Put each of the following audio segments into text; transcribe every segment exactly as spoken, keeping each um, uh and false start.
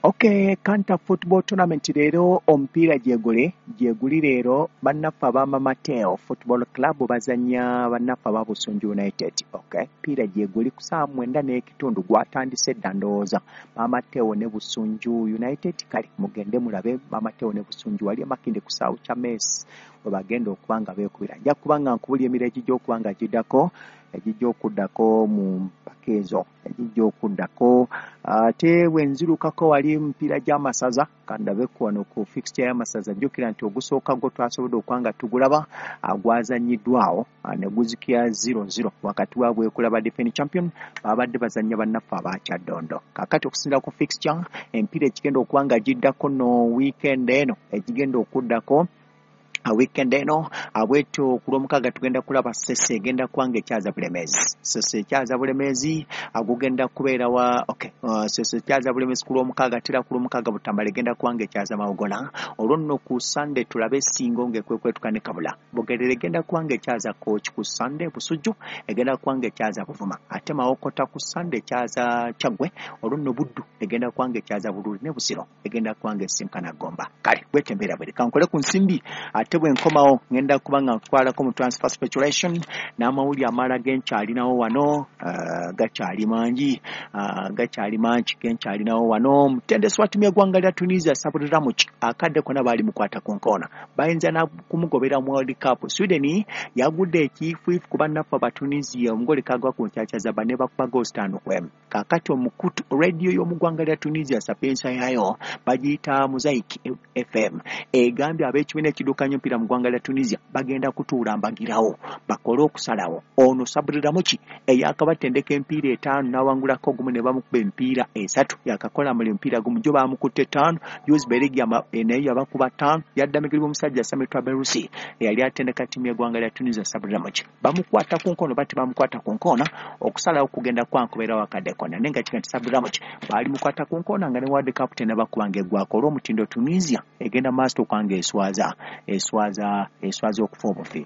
Okay, Kanta Football Tournament leero omupiira gyegule gyeguli leero bannaffe ab'ama Mateo Football Club bazanya bannaffe aba Busunju United. Okay, piira gyeguli ku saa mwenda n'ekitundu gwatandise dda ndowooza ba Mateo ne Busunju United. Kale mugende mulabe ba Mateo ne Busunju wali Makinde ku saawa kya Messi we bagenda okuba nga beekubira. Nja kuba nga nkubulya emira egijja okuba nga giddako egijja okuddako mu mpaka ezo egijja okuddako ate bwe nzirukako wali mpiira gy'amasaza kandabe wano ku fixture y'amasaza jjukira nti ogusooka gwo twasobodde okuba nga tugulaba agwazannyiddwawo ne guzikira zero zero wakati wa Bwekulaba defending champion babadde bazannya bannaffe aba Kyaddondo. Kaakati okusinziira ku fixture empiira ekigenda okuba nga giddako no weekend eno egigenda okuddako a weekend eno abwetu kulomukaaga tugenda kulaba Sese egenda kwanga ekyaza Bulemezi. Sese ekyaza Bulemezi agugenda kubeera wa okay uh, Sese ekyaza Bulemezi kulomukaaga tira kulomukaaga Butambala egenda kwanga ekyaza Mawogola. Olwo nno ku Sunday tulabe Singo ng'ekwekwetuka ne Kabula. Bugerere egenda kwanga ekyaza Coach ku Sunday. Busujju egenda kwanga ekyaza Buvuma. Ate Mawokota ku Sunday ekyaza Kyagwe. Olwo nno Buddu egenda kwanga ekyaza Bululi ne Busiro egenda kwanga Esinkana Gomba. Kale bwetembera bwe kankole ku nsimbi ate bwe nkomawo ngenda kuba nga nkutwalako mu transfer speculation n'amawuli amala genkyalinawo wano uh, gakyali mangi uh, gakyali mangi genkyalinawo wano. Mutendesi wa ttiimu y'eggwanga lya Tunisia Sabri Muki akadde kona baali mukwata ku nkoona bayinza na kumugobera mu World Cup. Sweden yagudde ekiifuifu ku bannaffe aba Tunisia omugole kagwa ku nkyakya za bane bakuba goals ttaano ku emu. Kaakati omukutu radio y'omu ggwanga lya Tunisia sapensa yayo bagiyita Mosaic F M egambye ab'ekibiina ekidduukanya omupiira mu ggwanga lya Tunisia bagenda kutuula mbagirawo bakole okusalawo ono Sabri Muki eyakabatendeka empiira etaano n'awangulako ogumu ne bamukuba empiira esatu yakakola muli empiira gumu gyo bamukutte ttaano Jules Bellingham naye yabakuba ttaano yadda migiri omusajja Sami Traberusi eyali atendeka ttiimu y'eggwanga lya Tunisia Sabri Muki bamukwata ku nkono bati bamukwata ku nkoona okusalawo kugenda kwankubeera wakadde kona nenga kika nti Sabri Muki baali mukwata ku nkoona nga ne World Cup tenabakubanga eggwako olw'omutindo Tunisia egenda maaso kwanga eswaza eswaza eswaza okufa obufi.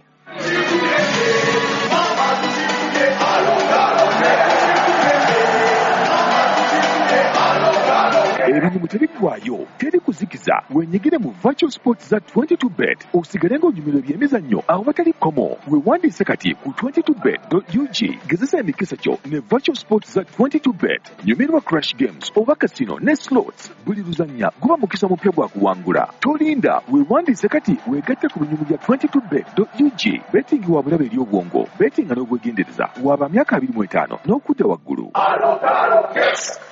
Erimu tebiggwaayo teri kuzikiza wenyigire mu virtual sports za twenty-two bet osigale ng'onyumirwa ebyemizannyo awo batali komo weewandiise kati ku twenty-two bet dot u g gezesa emikisa kyo ne virtual sports za twenty-two bet nyumirwa crash games oba casino ne slots buli luzannya guba mukisa mupya gwa kuwangula tolinda weewandiise kati weegatte ku binyumu bya twenty-two bet dot u g betting wa bulabe eri obwongo betting nga n'obwegendereza waba myaka abiri mu etaano n'okudda waggulu.